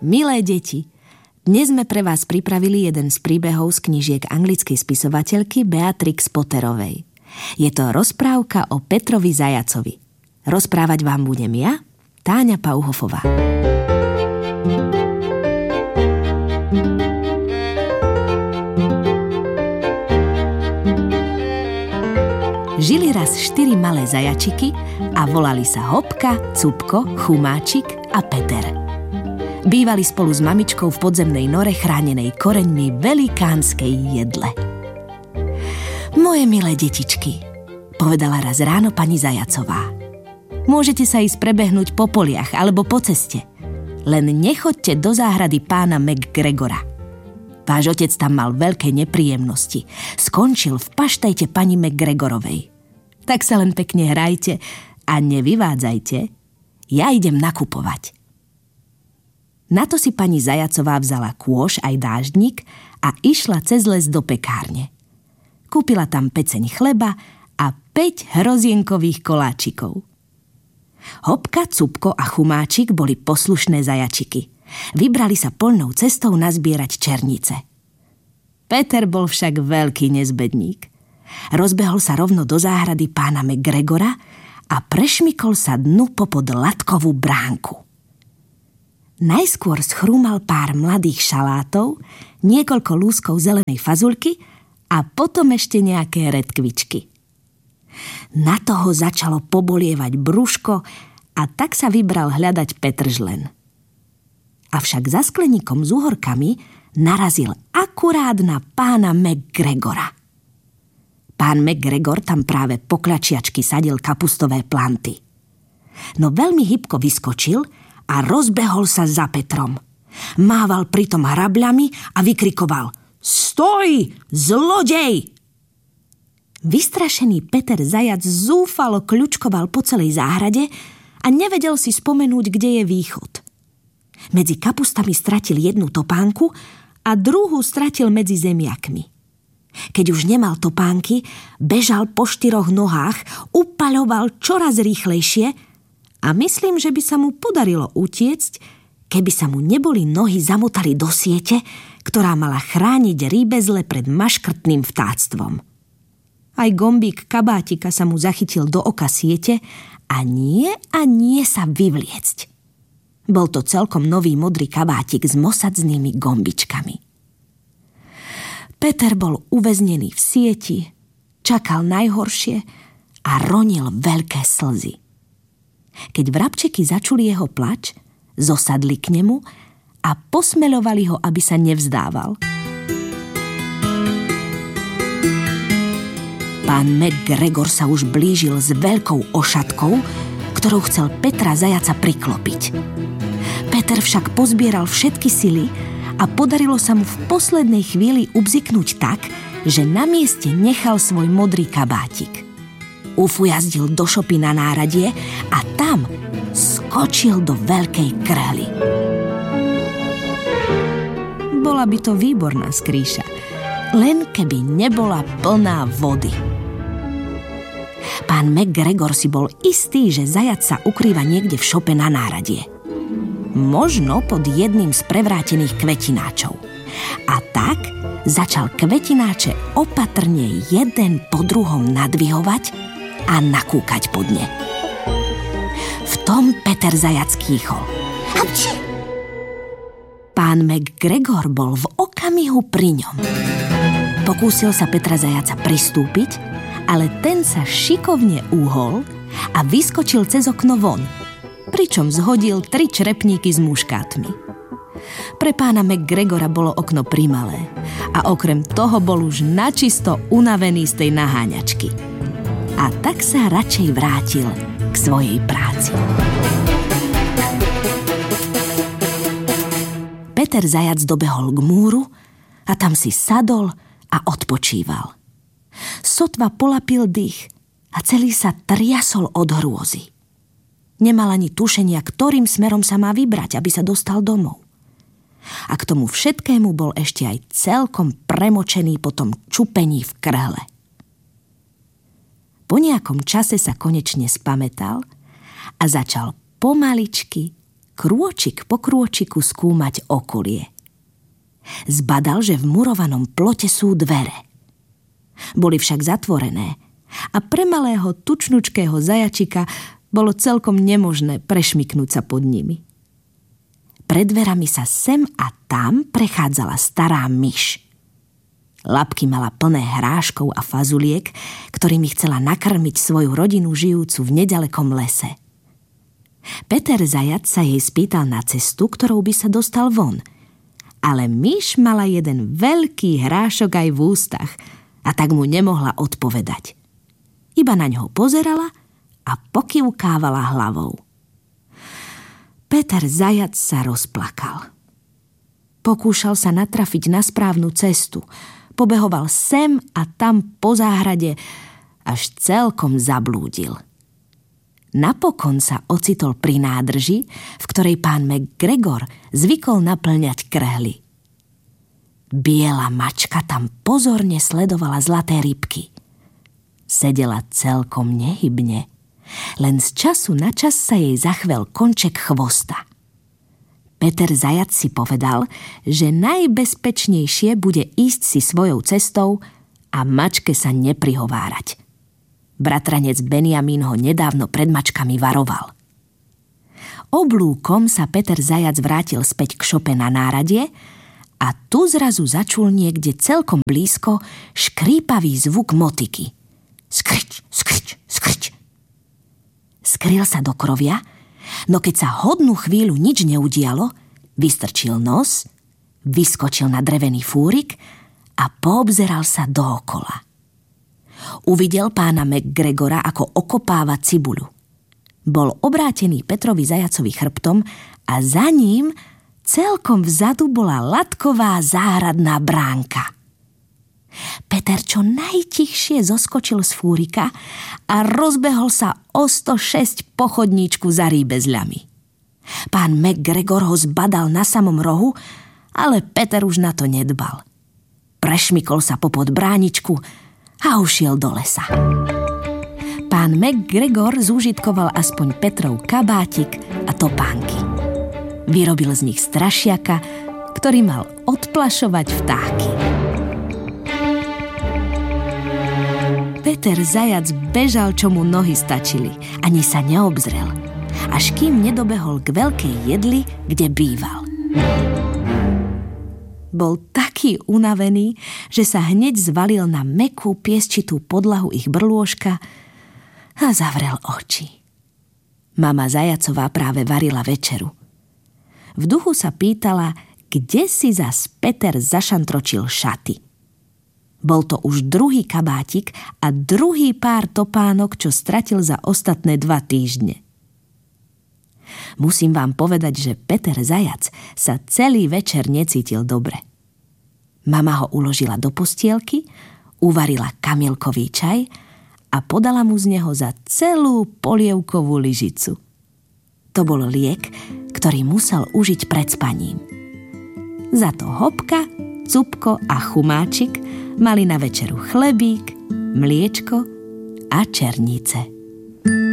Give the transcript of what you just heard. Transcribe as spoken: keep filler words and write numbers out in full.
Milé deti, dnes sme pre vás pripravili jeden z príbehov z knížiek anglickej spisovateľky Beatrix Potterovej. Je to rozprávka o Petrovi Zajacovi. Rozprávať vám budem ja, Táňa Pauhofová. Žili raz štyri malé zajačiky a volali sa Hopka, Cupko, Chumáčik a Peter. Bývali spolu s mamičkou v podzemnej nore chránenej koreňmi velikánskej jedle. Moje milé detičky, povedala raz ráno pani Zajacová. Môžete sa ísť prebehnúť po poliach alebo po ceste. Len nechoďte do záhrady pána McGregora. Váš otec tam mal veľké nepríjemnosti. Skončil v paštajte pani McGregorovej. Tak sa len pekne hrajte a nevyvádzajte. Ja idem nakupovať. Na to si pani Zajacová vzala kôš aj dáždnik a išla cez les do pekárne. Kúpila tam peceň chleba a päť hrozienkových koláčikov. Hopka, Cupko a Chumáčik boli poslušné zajačiky. Vybrali sa poľnou cestou nazbierať černice. Peter bol však veľký nezbedník. Rozbehol sa rovno do záhrady pána McGregora a prešmykol sa dnu popod latkovú bránku. Najskôr schrúmal pár mladých šalátov, niekoľko lúskov zelenej fazulky a potom ešte nejaké redkvičky. Na toho začalo pobolievať brúško a tak sa vybral hľadať petržlen. Avšak za skleníkom s uhorkami narazil akurát na pána McGregora. Pán McGregor tam práve po kľačiačky sadil kapustové planty. No veľmi hybko vyskočil a rozbehol sa za Petrom. Mával pritom hrabľami a vykrikoval: Stoj, zlodej! Vystrašený Peter Zajac zúfalo kľučkoval po celej záhrade a nevedel si spomenúť, kde je východ. Medzi kapustami stratil jednu topánku a druhú stratil medzi zemiakmi. Keď už nemal topánky, bežal po štyroch nohách, upaľoval čoraz rýchlejšie a myslím, že by sa mu podarilo utiecť, keby sa mu neboli nohy zamotali do siete, ktorá mala chrániť rýbezle pred maškrtným vtáctvom. Aj gombík kabátika sa mu zachytil do oka siete a nie a nie sa vyvliecť. Bol to celkom nový modrý kabátik s mosadznými gombičkami. Peter bol uväznený v sieti, čakal najhoršie a ronil veľké slzy. Keď vrabčeky začuli jeho plač, zosadli k nemu a posmeľovali ho, aby sa nevzdával. Pán McGregor sa už blížil s veľkou ošatkou, ktorou chcel Petra Zajaca priklopiť. Peter však pozbieral všetky sily a podarilo sa mu v poslednej chvíli ubziknúť tak, že na mieste nechal svoj modrý kabátik. Ufujazdil do šopy na náradie a tam skočil do veľkej krhly. Bola by to výborná skrýša, len keby nebola plná vody. Pán McGregor si bol istý, že zajac sa ukrýva niekde v šope na náradie. Možno pod jedným z prevrátených kvetináčov. A tak začal kvetináče opatrne jeden po druhom nadvihovať a nakúkať pod ne. V tom Peter Zajac kýchol. Hapči! Pán McGregor bol v okamihu pri ňom. Pokúsil sa Petra Zajaca pristúpiť, ale ten sa šikovne uhol a vyskočil cez okno von, pričom zhodil tri črepníky s muškátmi. Pre pána McGregora bolo okno primalé a okrem toho bol už načisto unavený z tej naháňačky. A tak sa radšej vrátil k svojej práci. Peter Zajac dobehol k múru a tam si sadol a odpočíval. Sotva polapil dých a celý sa triasol od hrôzy. Nemal ani tušenia, ktorým smerom sa má vybrať, aby sa dostal domov. A k tomu všetkému bol ešte aj celkom premočený po tom čupení v krhle. Po nejakom čase sa konečne spamätal a začal pomaličky krôčik po krôčiku skúmať okolie. Zbadal, že v murovanom plote sú dvere. Boli však zatvorené a pre malého tučnučkého zajačika bolo celkom nemožné prešmyknúť sa pod nimi. Pred dverami sa sem a tam prechádzala stará myš. Labky mala plné hráškov a fazuliek, ktorými chcela nakrmiť svoju rodinu žijúcu v nedalekom lese. Peter Zajac sa jej spýtal na cestu, ktorou by sa dostal von, ale myš mala jeden veľký hrášok aj v ústach a tak mu nemohla odpovedať. Iba na ňo pozerala a pokyvkávala hlavou. Peter Zajac sa rozplakal. Pokúšal sa natrafiť na správnu cestu, pobehoval sem a tam po záhrade, až celkom zablúdil. Napokon sa ocitol pri nádrži, v ktorej pán McGregor zvykol naplňať krhly. Biela mačka tam pozorne sledovala zlaté rybky. Sedela celkom nehybne, len z času na čas sa jej zachvel konček chvosta. Peter Zajac si povedal, že najbezpečnejšie bude ísť si svojou cestou a mačke sa neprihovárať. Bratranec Benjamín ho nedávno pred mačkami varoval. Oblúkom sa Peter Zajac vrátil späť k šope na náradie a tu zrazu začul niekde celkom blízko škrípavý zvuk motiky. Skrič, skrič, skrič. Skryl sa do krovia, no keď sa hodnú chvíľu nič neudialo, vystrčil nos, vyskočil na drevený fúrik a poobzeral sa dookola. Uvidel pána McGregora, ako okopáva cibuľu. Bol obrátený Petrovi Zajacovi chrbtom a za ním celkom vzadu bola latková záhradná bránka. Peter čo najtichšie zoskočil z fúrika a rozbehol sa o sto šesť po chodníčku za rýbezľami. Pán McGregor ho zbadal na samom rohu, ale Peter už na to nedbal. Prešmykol sa popod bráničku a ušiel do lesa. Pán McGregor zúžitkoval aspoň Petrov kabátik a topánky. Vyrobil z nich strašiaka, ktorý mal odplašovať vtáky. Peter Zajac bežal, čo mu nohy stačili, ani sa neobzrel, až kým nedobehol k veľkej jedli, kde býval. Bol taký unavený, že sa hneď zvalil na mäkkú piesčitú podlahu ich brlôžka a zavrel oči. Mama Zajacová práve varila večeru. V duchu sa pýtala, kde si zas Peter zašantročil šaty. Bol to už druhý kabátik a druhý pár topánok, čo stratil za ostatné dva týždne. Musím vám povedať, že Peter Zajac sa celý večer necítil dobre. Mama ho uložila do postielky, uvarila kamilkový čaj a podala mu z neho za celú polievkovú lyžicu. To bol liek, ktorý musel užiť pred spaním. Za to Hopka, Cupko a Chumáčik mali na večeru chlebík, mliečko a černice.